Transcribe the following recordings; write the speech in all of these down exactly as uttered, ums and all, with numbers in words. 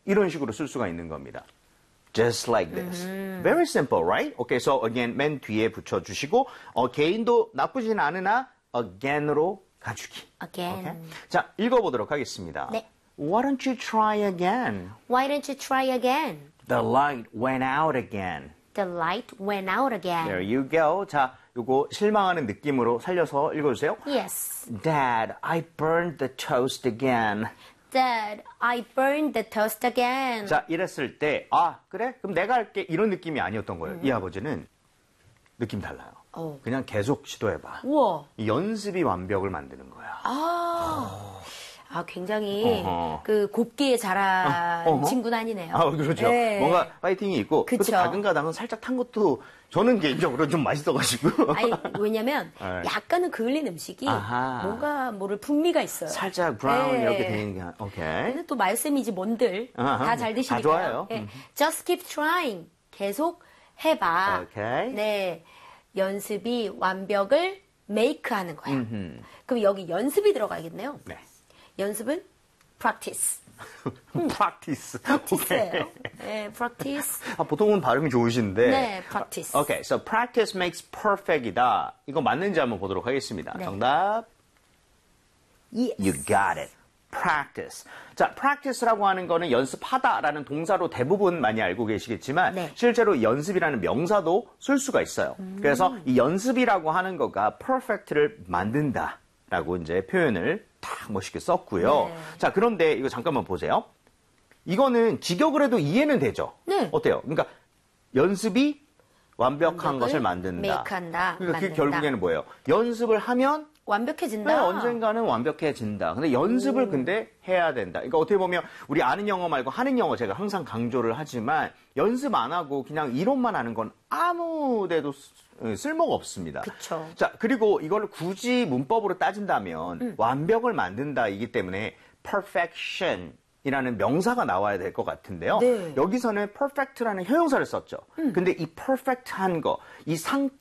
이런 식으로 쓸 수가 있는 겁니다. Just like this. Mm. Very simple, right? Okay, so again, 맨 뒤에 붙여주시고 어, 개인도 나쁘진 않으나 again으로 가주기. Again. Okay? 자, 읽어보도록 하겠습니다. 네. Why don't you try again? Why don't you try again? The light went out again. The light went out again. There you go. 자, 요거 실망하는 느낌으로 살려서 읽어주세요. Yes. Dad, I burned the toast again. Dad, I burned the toast again. 자, 이랬을 때, 아, 그래? 그럼 내가 할게. 이런 느낌이 아니었던 거예요. 음. 이 아버지는 느낌 달라요. 오. 그냥 계속 시도해봐. 우와. 이 연습이 완벽을 만드는 거야. 아, 아 굉장히 어허. 그 곱게 자란 어허. 친구는 아니네요. 아, 그렇죠. 네. 뭔가 파이팅이 있고, 그쵸. 그것도 가끔가다가 살짝 탄 것도 저는 개인적으로 좀 맛있어가지고. 아니, 왜냐면 네. 약간은 그을린 음식이 아하. 뭔가 모를 풍미가 있어요. 살짝 브라운 네. 이렇게 되는 게, 오케이. 근데 또 말씀이지 뭔들 아하. 다 잘 다 드시니까요. 좋아요. 네. 음. Just keep trying. 계속 해봐. 오케이. 네. 연습이 완벽을 make 하는 거예요. 음흠. 그럼 여기 연습이 들어가겠네요. 네. 연습은 practice. practice. practice예요. 네, practice. 아, 보통은 발음이 좋으신데. 네, practice. Okay, so practice makes perfect이다. 이거 맞는지 한번 보도록 하겠습니다. 네. 정답. Yes. You got it. Practice. 자, practice라고 하는 거는 연습하다라는 동사로 대부분 많이 알고 계시겠지만 네. 실제로 연습이라는 명사도 쓸 수가 있어요. 음. 그래서 이 연습이라고 하는 거가 perfect를 만든다라고 이제 표현을 딱 멋있게 썼고요. 네. 자, 그런데 이거 잠깐만 보세요. 이거는 직역을 해도 이해는 되죠? 네. 어때요? 그러니까 연습이 완벽한 완벽을 것을 만든다. make한다, 그러니까 그 만든다. 결국에는 뭐예요? 연습을 하면 완벽해진다. 네, 언젠가는 완벽해진다. 근데 연습을 오. 근데 해야 된다. 그러니까 어떻게 보면 우리 아는 영어 말고 하는 영어 제가 항상 강조를 하지만 연습 안 하고 그냥 이론만 하는 건 아무 데도 쓰- 쓸모가 없습니다. 그쵸. 자, 그리고 이걸 굳이 문법으로 따진다면 음. 완벽을 만든다이기 때문에 perfection 이라는 명사가 나와야 될 것 같은데요. 네. 여기서는 perfect라는 형용사를 썼죠. 음. 근데 이 perfect한 거, 이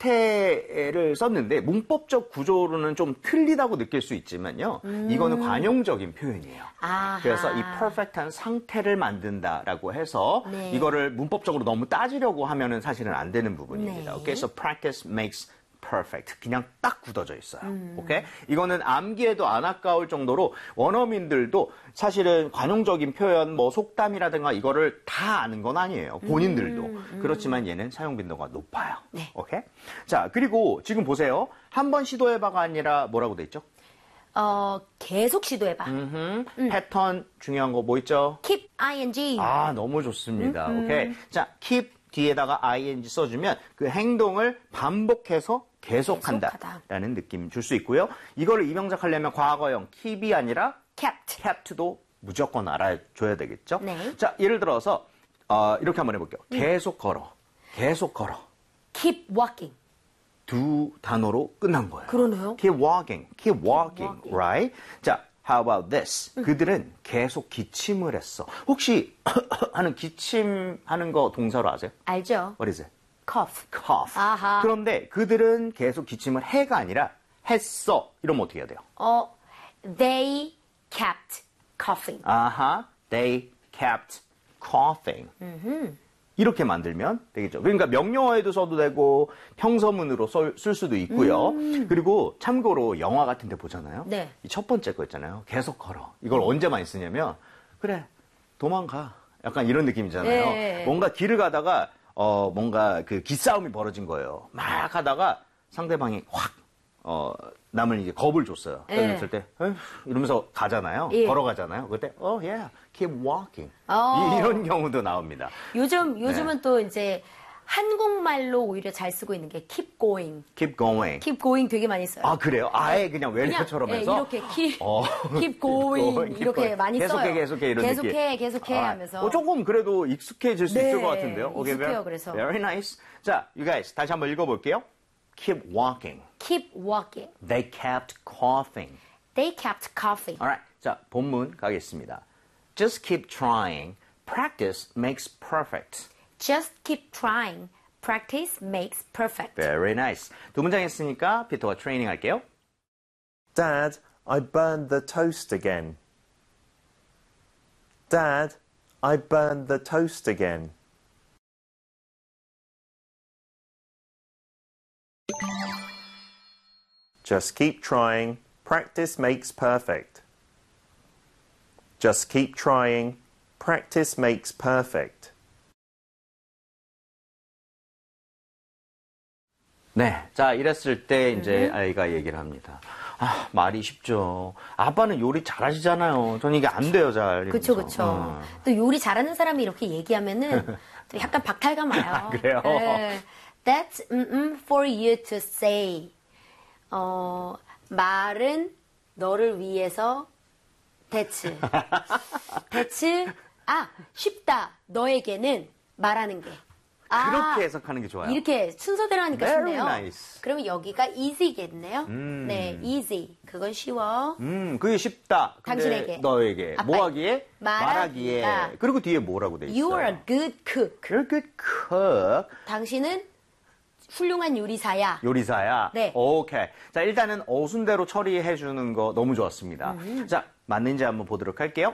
상태를 썼는데 문법적 구조로는 좀 틀리다고 느낄 수 있지만요. 이거는 관용적인 표현이에요. 음. 아하. 그래서 이 perfect한 상태를 만든다라고 해서 네. 이거를 문법적으로 너무 따지려고 하면은 사실은 안 되는 부분입니다. 네. 오케이, so practice makes perfect. 그냥 딱 굳어져 있어요. 음. 오케이? 이거는 암기해도 안 아까울 정도로 원어민들도 사실은 관용적인 표현, 뭐 속담이라든가 이거를 다 아는 건 아니에요. 본인들도. 음, 음. 그렇지만 얘는 사용 빈도가 높아요. 네. 오케이? 자, 그리고 지금 보세요. 한 번 시도해봐가 아니라 뭐라고 돼 있죠? 어, 계속 시도해봐. 음흠. 패턴 중요한 거 뭐 있죠? keep ing. 아, 너무 좋습니다. 음, 음. 오케이. 자, keep 뒤에다가 ing 써주면 그 행동을 반복해서 계속한다. 계속하다. 라는 느낌 줄 수 있고요. 이거를 입영작 하려면 과거형 keep이 아니라 kept. kept도 무조건 알아줘야 되겠죠. 네. 자, 예를 들어서 어, 이렇게 한번 해볼게요. 계속 걸어. 계속 걸어. keep walking. 두 단어로 끝난 거예요. 그러네요. Keep walking. Keep walking. walking. Right? 자, how about this? 그들은 계속 기침을 했어. 혹시 하는 기침하는 거 동사로 아세요? 알죠? What is it? cough. cough. 아하. 그런데 그들은 계속 기침을 해가 아니라 했어. 이러면 어떻게 해야 돼요? 어, they kept coughing. 아하. They kept coughing. 이렇게 만들면 되겠죠. 그러니까 명령어에도 써도 되고 평서문으로 써- 쓸 수도 있고요. 그리고 참고로 영화 같은 데 보잖아요. 네. 이 첫 번째 거 있잖아요. 계속 걸어. 이걸 언제 많이 쓰냐면 그래 도망가. 약간 이런 느낌이잖아요. 네. 뭔가 길을 가다가 어 뭔가 그 기싸움이 벌어진 거예요. 막 하다가 상대방이 확 어, 남을 이제 겁을 줬어요. 예. 그랬을 때, 에휴, 이러면서 가잖아요. 예. 걸어가잖아요. 그때, oh yeah, keep walking. 어. 이, 이런 경우도 나옵니다. 요즘, 요즘은 또 이제 한국말로 오히려 잘 쓰고 있는 게 keep going. keep going. keep going 되게 많이 써요. 아, 그래요? 아예 그냥 웰커처럼 예, 해서? 이렇게 keep, 어. keep going, keep 이렇게 going. 많이 계속해, 써요. 계속해, 이런 계속해, 느낌. 계속해 아, 하면서. 어, 조금 그래도 익숙해질 수 네, 있을 것 같은데요. 오케이, 익숙해요, very- 그래서. Very nice. 자, you guys, 다시 한번 읽어볼게요. keep walking. keep walking. They kept coughing. They kept coughing. Alright. 자, 본문 가겠습니다. Just keep trying. Practice makes perfect. Just keep trying. Practice makes perfect. Very nice. 두 문장 했으니까 피터가 트레이닝 할게요. Dad, I burned the toast again. Dad, I burned the toast again. Just keep trying. Practice makes perfect. Just keep trying. Practice makes perfect. 네. 자, 이랬을 때 이제 아이가 얘기를 합니다. 아, 말이 쉽죠. 아빠는 요리 잘하시잖아요. 전 이게 안 돼요, 잘. 그쵸, 그쵸. 어. 또 요리 잘하는 사람이 이렇게 얘기하면은 또 약간 박탈감 와요. 아, 그래요? 네. That's mm, mm, for you to say. 어, 말은 너를 위해서 that's. that's, 아, 쉽다. 너에게는 말하는 게. 아, 그렇게 해석하는 게 좋아요. 이렇게 순서대로 하니까 Very 쉽네요. nice. 그러면 여기가 easy겠네요. 음. 네, easy. 그건 쉬워. 음, 그게 쉽다. 근데 당신에게. 너에게. 아빠에게. 뭐 하기에? 말하기에. 말하기에. 그리고 뒤에 뭐라고 돼 있어요? You are a good cook. You're a good cook. 당신은 훌륭한 요리사야. 요리사야? 네. 오케이. 자, 일단은 어순대로 처리해 주는 거 너무 좋았습니다. 음. 자, 맞는지 한번 보도록 할게요.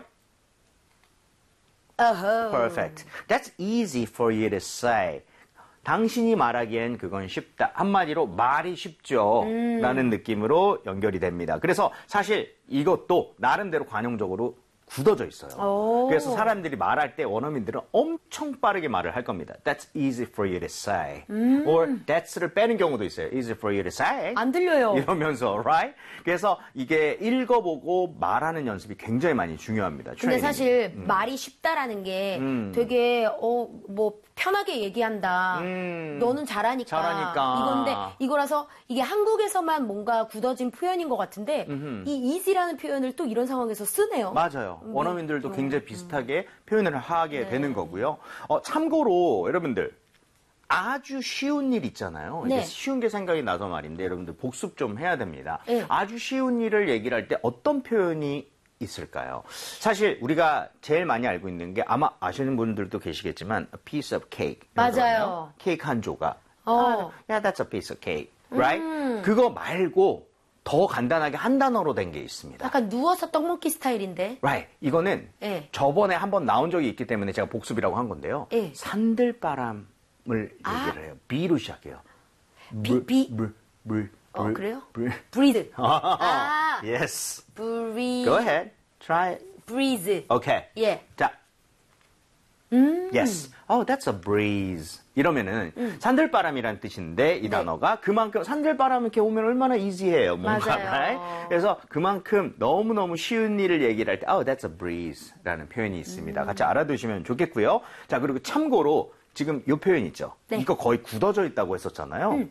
어허. Perfect. That's easy for you to say. 당신이 말하기엔 그건 쉽다. 한마디로 말이 쉽죠. 음. 라는 느낌으로 연결이 됩니다. 그래서 사실 이것도 나름대로 관용적으로 굳어져 있어요. 오. 그래서 사람들이 말할 때 원어민들은 엄청 빠르게 말을 할 겁니다. That's easy for you to say. 음. or that's를 빼는 경우도 있어요. Easy for you to say. 안 들려요. 이러면서, right? 그래서 이게 읽어보고 말하는 연습이 굉장히 많이 중요합니다. 근데 트레이닝이. 사실 말이 쉽다라는 게 음. 되게 어 뭐 편하게 얘기한다. 음. 너는 잘하니까. 잘하니까. 이건데 이거라서 이게 한국에서만 뭔가 굳어진 표현인 것 같은데 이 easy라는 표현을 또 이런 상황에서 쓰네요. 맞아요. 음, 원어민들도 굉장히 비슷하게 표현을 하게 네. 되는 거고요. 어, 참고로 여러분들 아주 쉬운 일 있잖아요. 네. 이게 쉬운 게 생각이 나서 말인데 여러분들 복습 좀 해야 됩니다. 네. 아주 쉬운 일을 얘기를 할 때 어떤 표현이 있을까요? 사실 우리가 제일 많이 알고 있는 게 아마 아시는 분들도 계시겠지만 a piece of cake. 맞아요. 케이크 한 조각. 어. 아, yeah, that's a piece of cake. Right? 그거 말고 더 간단하게 한 단어로 된 게 있습니다. 약간 누워서 떡 먹기 스타일인데. Right. 이거는 네. 저번에 한번 나온 적이 있기 때문에 제가 복습이라고 한 건데요. 네. 산들바람을 아. 얘기를 해요. B로 시작해요. 비- 비- 물, 물, 어, 물, 그래요? 물. breathe. 아. Yes. breathe. Go ahead. Try. breathe. Okay. 예. 자. 음. Yes. Oh, that's a breeze. 이러면은 산들바람이라는 뜻인데 이 네. 단어가 그만큼 산들바람 이렇게 오면 얼마나 easy해요. 뭔가. 맞아요. right? 그래서 그만큼 너무너무 쉬운 일을 얘기를 할 때 oh, that's a breeze라는 표현이 있습니다. 음. 같이 알아두시면 좋겠고요. 자, 그리고 참고로 지금 이 표현 있죠. 네. 이거 거의 굳어져 있다고 했었잖아요. 음.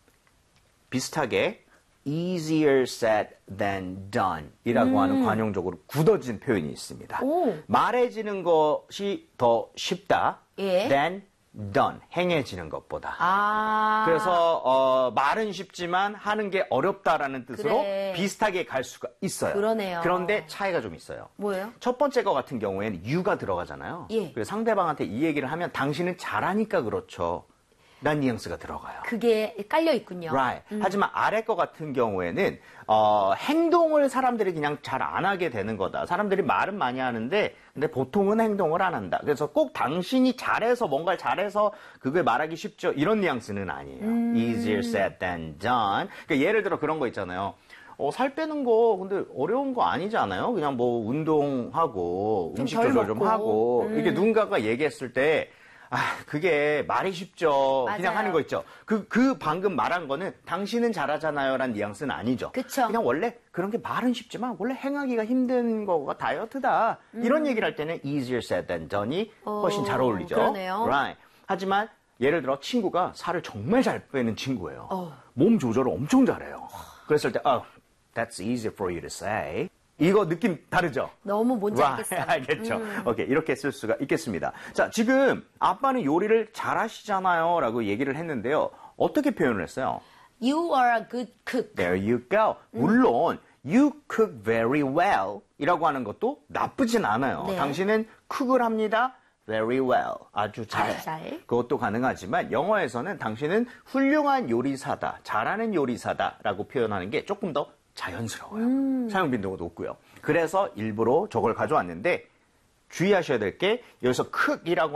비슷하게 easier said than done 이라고 하는 관용적으로 굳어진 표현이 있습니다. 음. 오. 말해지는 것이 더 쉽다 예. than done, 행해지는 것보다. 아. 그래서 어, 말은 쉽지만 하는 게 어렵다라는 뜻으로 그래. 비슷하게 갈 수가 있어요. 그러네요. 그런데 차이가 좀 있어요. 뭐예요? 첫 번째 거 같은 경우에는 you가 들어가잖아요. 예. 그래서 상대방한테 이 얘기를 하면 당신은 잘하니까 그렇죠. 란 뉘앙스가 들어가요. 그게 깔려 있군요. Right. 하지만 아래 거 같은 경우에는 어, 행동을 사람들이 그냥 잘 안 하게 되는 거다. 사람들이 말은 많이 하는데 근데 보통은 행동을 안 한다. 그래서 꼭 당신이 잘해서 뭔가를 잘해서 그걸 말하기 쉽죠. 이런 뉘앙스는 아니에요. Easier said than done. 그러니까 예를 들어 그런 거 있잖아요. 어, 살 빼는 거 근데 어려운 거 아니지 않아요? 그냥 뭐 운동하고 좀 음식 덜 조절 좀 먹고. 하고 음. 이게 누군가가 얘기했을 때 아, 그게 말이 쉽죠. 그냥 맞아요. 하는 거 있죠. 그, 그 방금 말한 거는 당신은 잘하잖아요. 라는 뉘앙스는 아니죠. 그쵸. 그냥 원래 그런 게 말은 쉽지만 원래 행하기가 힘든 거가 다이어트다. 이런 얘기를 할 때는 easier said than done이 훨씬 잘 어울리죠. 음. 그러네요. Right. 하지만 예를 들어 친구가 살을 정말 잘 빼는 친구예요. 어. 몸 조절을 엄청 잘해요. 그랬을 때, oh, that's easy for you to say. 이거 느낌 다르죠? 너무 뭔지 Right. 알겠어. 알겠죠. 음. 오케이. 이렇게 쓸 수가 있겠습니다. 자, 지금 아빠는 요리를 잘하시잖아요. 라고 얘기를 했는데요. 어떻게 표현을 했어요? You are a good cook. There you go. 물론, you cook very well. 이라고 하는 것도 나쁘진 않아요. 네. 당신은 쿡을 합니다. very well. 아주 잘. 아주 잘. 그것도 가능하지만 영어에서는 당신은 훌륭한 요리사다. 잘하는 요리사다. 라고 표현하는 게 조금 더 자연스러워요. 음. 사용 빈도가 높고요. 그래서 일부러 저걸 가져왔는데 주의하셔야 될 게 여기서 cook이라고